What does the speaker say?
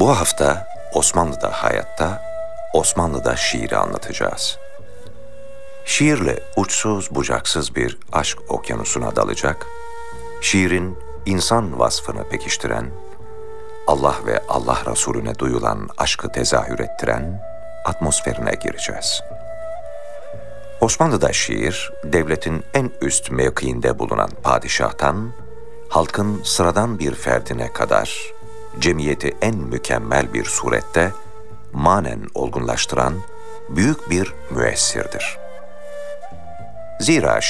Bu hafta Osmanlı'da hayatta, Osmanlı'da şiiri anlatacağız. Şiirle uçsuz bucaksız bir aşk okyanusuna dalacak, şiirin insan vasfını pekiştiren, Allah ve Allah Resulüne duyulan aşkı tezahür ettiren atmosferine gireceğiz. Osmanlı'da şiir, devletin en üst mevkiinde bulunan padişahtan, halkın sıradan bir ferdine kadar, cemiyeti en mükemmel bir surette manen olgunlaştıran büyük bir müessirdir. Zira